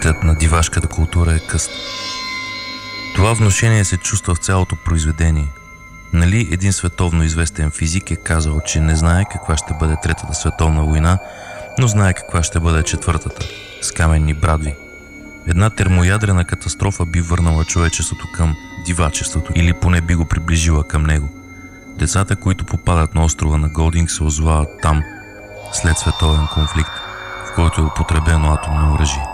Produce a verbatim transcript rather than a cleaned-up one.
Пътят на дивашката култура е къст. Това внушение се чувства в цялото произведение. Нали един световно известен физик е казал, че не знае каква ще бъде Третата световна война, но знае каква ще бъде четвъртата, с каменни брадви. Една термоядрена катастрофа би върнала човечеството към дивачеството или поне би го приближила към него. Децата, които попадат на острова на Голдинг, се озовават там след световен конфликт, в който е употребено атомно оръжие.